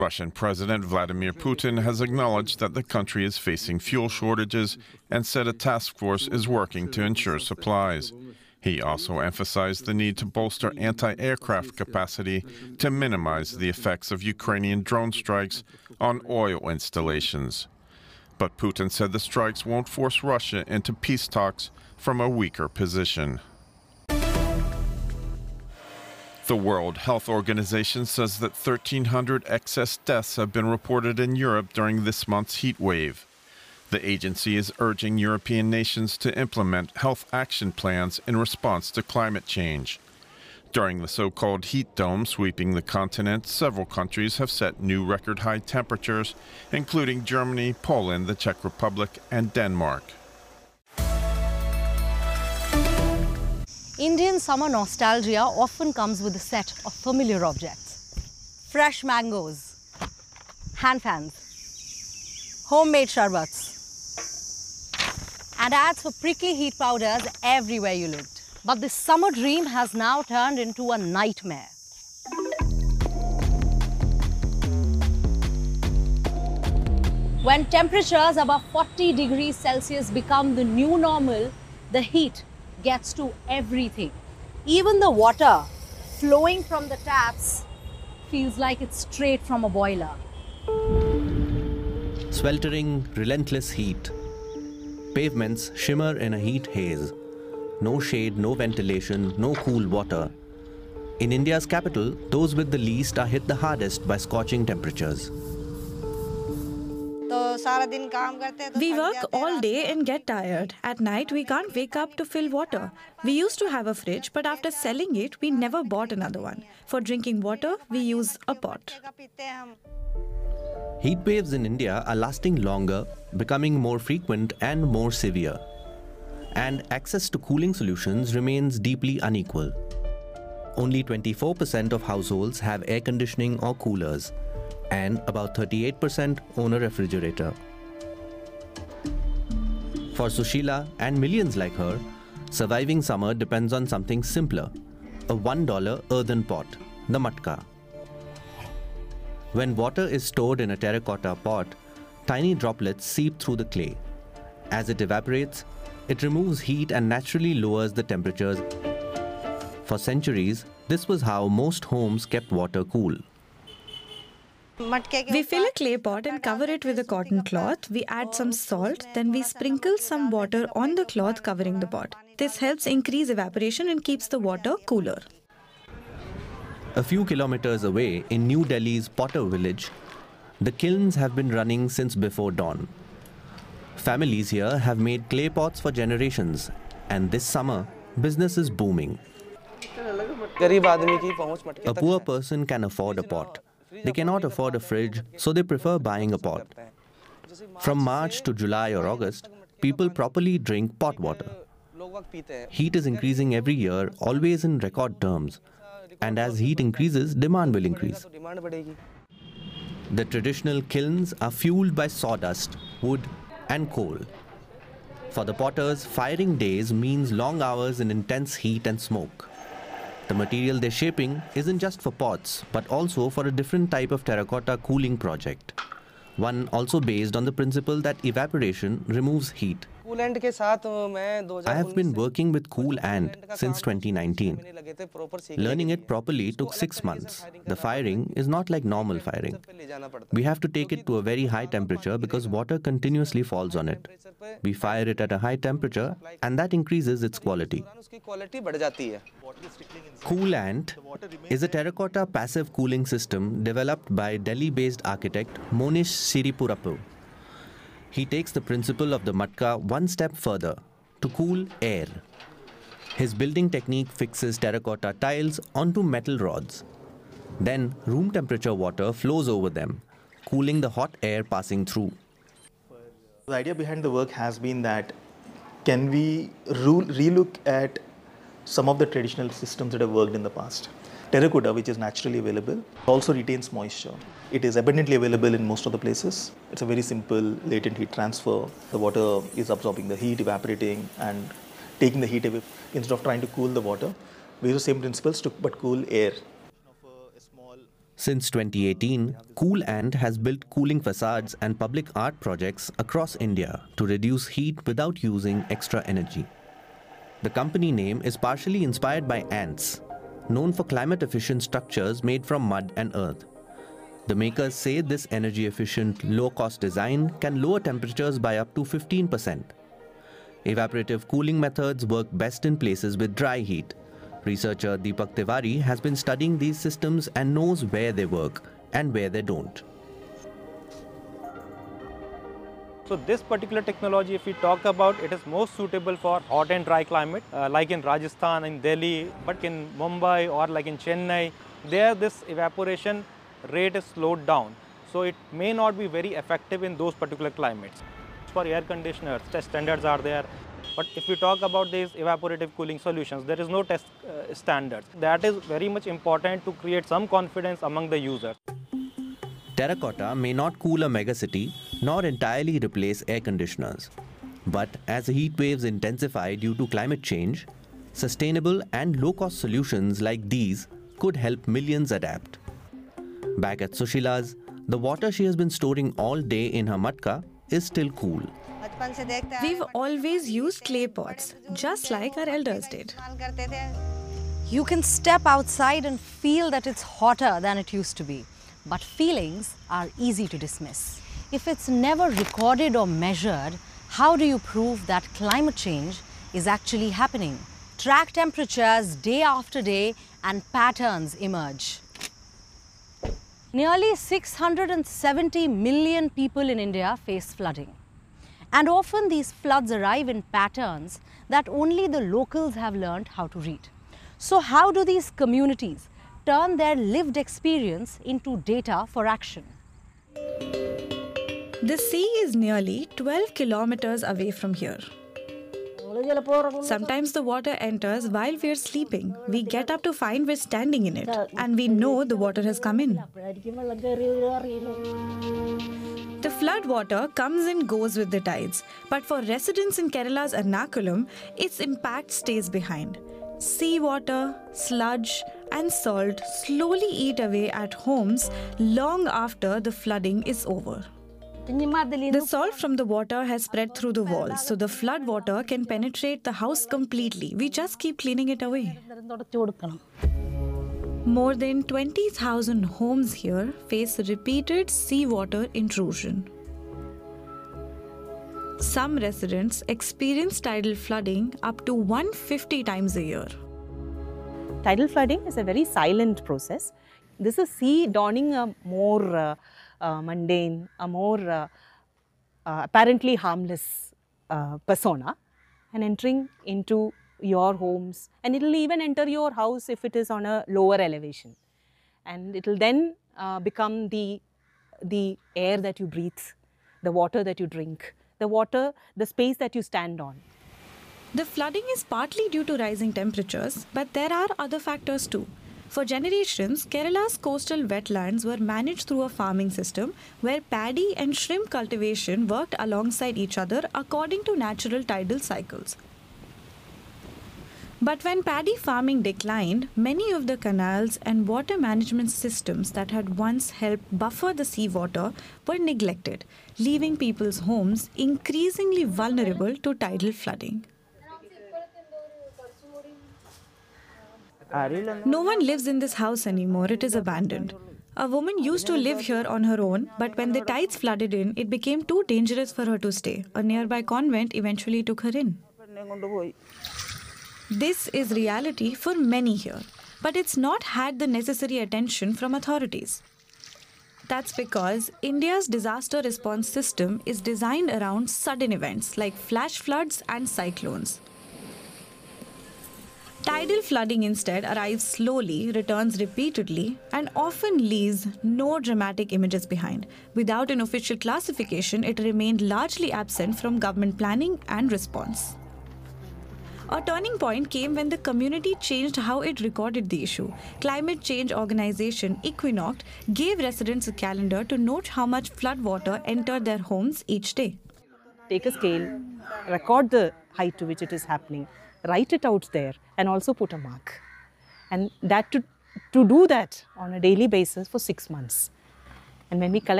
Russian President Vladimir Putin has acknowledged that the country is facing fuel shortages and said a task force is working to ensure supplies. He also emphasized the need to bolster anti-aircraft capacity to minimize the effects of Ukrainian drone strikes on oil installations. But Putin said the strikes won't force Russia into peace talks from a weaker position. The World Health Organization says that 1,300 excess deaths have been reported in Europe during this month's heat wave. The agency is urging European nations to implement health action plans in response to climate change. During the so-called heat dome sweeping the continent, several countries have set new record-high temperatures, including Germany, Poland, the Czech Republic, and Denmark. Indian summer nostalgia often comes with a set of familiar objects. Fresh mangoes, hand fans, homemade sharbats, and ads for prickly heat powders everywhere you looked. But this summer dream has now turned into a nightmare. When temperatures above 40 degrees Celsius become the new normal, the heat gets to everything. Even the water flowing from the taps feels like it's straight from a boiler. Sweltering, relentless heat. Pavements shimmer in a heat haze. No shade, no ventilation, no cool water. In India's capital, those with the least are hit the hardest by scorching temperatures. We work all day and get tired. At night, we can't wake up to fill water. We used to have a fridge, but after selling it, we never bought another one. For drinking water, we use a pot. Heat waves in India are lasting longer, becoming more frequent and more severe. And access to cooling solutions remains deeply unequal. Only 24% of households have air conditioning or coolers, and about 38% own a refrigerator. For Sushila and millions like her, surviving summer depends on something simpler, a $1 earthen pot, the matka. When water is stored in a terracotta pot, tiny droplets seep through the clay. As it evaporates, it removes heat and naturally lowers the temperatures. For centuries, this was how most homes kept water cool. We fill a clay pot and cover it with a cotton cloth. We add some salt, then we sprinkle some water on the cloth covering the pot. This helps increase evaporation and keeps the water cooler. A few kilometers away in New Delhi's Potter village, the kilns have been running since before dawn. Families here have made clay pots for generations, and this summer, business is booming. A poor person can afford a pot. They cannot afford a fridge, so they prefer buying a pot. From March to July or August, people properly drink pot water. Heat is increasing every year, always in record terms. And as heat increases, demand will increase. The traditional kilns are fueled by sawdust, wood, and coal. For the potters, firing days means long hours in intense heat and smoke. The material they're shaping isn't just for pots, but also for a different type of terracotta cooling project. One also based on the principle that evaporation removes heat. I have been working with Cool Ant since 2019. Learning it properly took 6 months. The firing is not like normal firing. We have to take it to a very high temperature because water continuously falls on it. We fire it at a high temperature and that increases its quality. Cool Ant is a terracotta passive cooling system developed by Delhi-based architect Monish Siripurappu. He takes the principle of the matka one step further, to cool air. His building technique fixes terracotta tiles onto metal rods. Then room temperature water flows over them, cooling the hot air passing through. The idea behind the work has been that can we relook at some of the traditional systems that have worked in the past. Terracotta, which is naturally available, also retains moisture. It is abundantly available in most of the places. It's a very simple latent heat transfer. The water is absorbing the heat, evaporating, and taking the heat away. Instead of trying to cool the water, we use the same principles but cool air. Since 2018, Cool Ant has built cooling facades and public art projects across India to reduce heat without using extra energy. The company name is partially inspired by ants, known for climate-efficient structures made from mud and earth. The makers say this energy-efficient, low-cost design can lower temperatures by up to 15%. Evaporative cooling methods work best in places with dry heat. Researcher Deepak Tiwari has been studying these systems and knows where they work and where they don't. So this particular technology, if we talk about, it is most suitable for hot and dry climate, like in Rajasthan, in Delhi, but in Mumbai or like in Chennai, there this evaporation rate is slowed down. So it may not be very effective in those particular climates. For air conditioners, test standards are there. But if we talk about these evaporative cooling solutions, there is no test standards. That is very much important to create some confidence among the users. Terracotta may not cool a megacity nor entirely replace air conditioners. But as heat waves intensify due to climate change, sustainable and low-cost solutions like these could help millions adapt. Back at Sushila's, the water she has been storing all day in her matka is still cool. We've always used clay pots, just like our elders did. You can step outside and feel that it's hotter than it used to be. But feelings are easy to dismiss. If it's never recorded or measured, how do you prove that climate change is actually happening? Track temperatures day after day and patterns emerge. Nearly 670 million people in India face flooding. And often these floods arrive in patterns that only the locals have learned how to read. So how do these communities turn their lived experience into data for action? The sea is nearly 12 kilometers away from here. Sometimes the water enters while we are sleeping. We get up to find we're standing in it, and we know the water has come in. The flood water comes and goes with the tides, but for residents in Kerala's Ernakulam, its impact stays behind. Seawater, sludge, and salt slowly eat away at homes long after the flooding is over. The salt from the water has spread through the walls, so the flood water can penetrate the house completely. We just keep cleaning it away. More than 20,000 homes here face repeated seawater intrusion. Some residents experience tidal flooding up to 150 times a year. Tidal flooding is a very silent process. This is sea donning a more mundane, a more apparently harmless persona and entering into your homes, and it will even enter your house if it is on a lower elevation, and it will then become the air that you breathe, the water that you drink, the space that you stand on. The flooding is partly due to rising temperatures, but there are other factors too. For generations, Kerala's coastal wetlands were managed through a farming system where paddy and shrimp cultivation worked alongside each other according to natural tidal cycles. But when paddy farming declined, many of the canals and water management systems that had once helped buffer the seawater were neglected, leaving people's homes increasingly vulnerable to tidal flooding. No one lives in this house anymore, it is abandoned. A woman used to live here on her own, but when the tides flooded in, it became too dangerous for her to stay. A nearby convent eventually took her in. This is reality for many here, but it's not had the necessary attention from authorities. That's because India's disaster response system is designed around sudden events like flash floods and cyclones. Tidal flooding instead arrives slowly, returns repeatedly, and often leaves no dramatic images behind. Without an official classification, it remained largely absent from government planning and response. A turning point came when the community changed how it recorded the issue. Climate change organization Equinoct gave residents a calendar to note how much floodwater entered their homes each day. Take a scale, record the height to which it is happening, write it out there, and also put a mark. And that to do that on a daily basis for 6 months. And when we collect